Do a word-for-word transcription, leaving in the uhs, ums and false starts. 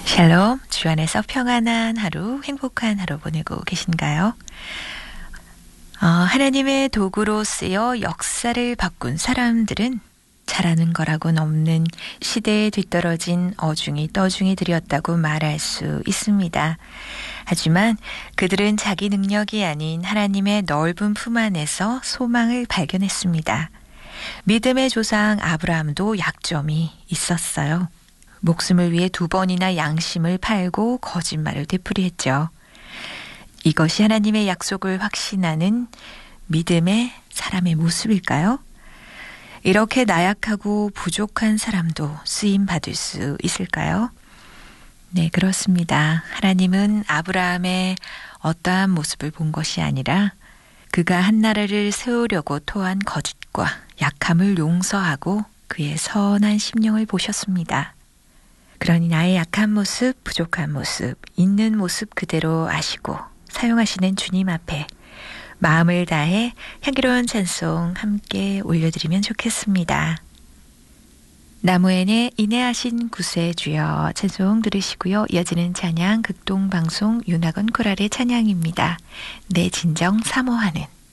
샬롬, 주 안에서 평안한 하루, 행복한 하루 보내고 계신가요? 어, 하나님의 도구로 쓰여 역사를 바꾼 사람들은 잘하는 거라고는 없는 시대에 뒤떨어진 어중이 떠중이들이었다고 말할 수 있습니다. 하지만 그들은 자기 능력이 아닌 하나님의 넓은 품 안에서 소망을 발견했습니다. 믿음의 조상 아브라함도 약점이 있었어요. 목숨을 위해 두 번이나 양심을 팔고 거짓말을 되풀이했죠. 이것이 하나님의 약속을 확신하는 믿음의 사람의 모습일까요? 이렇게 나약하고 부족한 사람도 쓰임 받을 수 있을까요? 네, 그렇습니다. 하나님은 아브라함의 어떠한 모습을 본 것이 아니라 그가 한 나라를 세우려고 토한 거짓과 약함을 용서하고 그의 선한 심령을 보셨습니다. 그러니 나의 약한 모습, 부족한 모습, 있는 모습 그대로 아시고 사용하시는 주님 앞에 마음을 다해 향기로운 찬송 함께 올려드리면 좋겠습니다. 나무엔의 인내하신 구세주여 찬송 들으시고요. 이어지는 찬양 극동방송 윤학원 코랄의 찬양입니다. 내 진정 사모하는